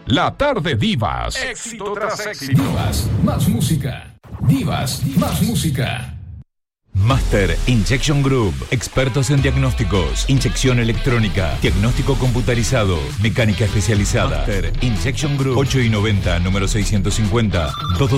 La Tarde Divas. Éxito tras éxito. Divas, más música. Divas, más música. Master Injection Group, expertos en diagnósticos, inyección electrónica, diagnóstico computarizado, mecánica especializada. Master Injection Group, 8 y 90, número 650,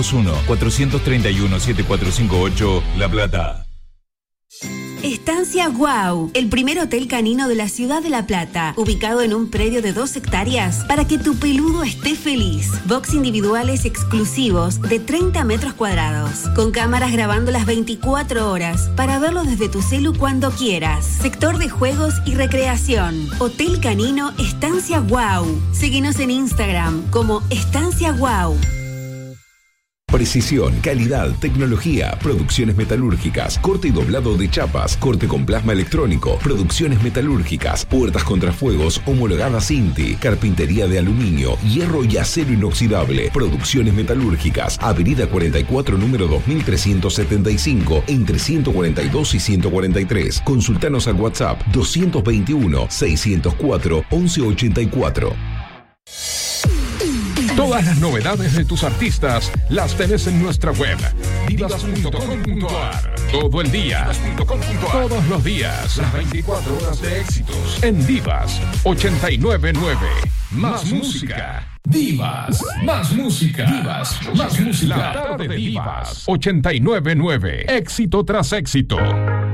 221-431-7458, La Plata. Estancia Guau, el primer hotel canino de la ciudad de La Plata, ubicado en un predio de 2 hectáreas para que tu peludo esté feliz. Box individuales exclusivos de 30 metros cuadrados, con cámaras grabando las 24 horas para verlo desde tu celu cuando quieras. Sector de juegos y recreación. Hotel Canino Estancia Guau. Síguenos en Instagram como Estancia Guau. Precisión, calidad, tecnología, producciones metalúrgicas, corte y doblado de chapas, corte con plasma electrónico, producciones metalúrgicas, puertas contrafuegos homologadas INTI, carpintería de aluminio, hierro y acero inoxidable, producciones metalúrgicas, Avenida 44, número 2375, entre 142 y 143. Consultanos al WhatsApp 221-604-1184. Todas las novedades de tus artistas las tenés en nuestra web, divas.com.ar. Todo el día, todos los días, las 24 horas de éxitos en Divas 899. Más música. Divas, más música. Divas, más música. La Tarde Divas 899. Éxito tras éxito.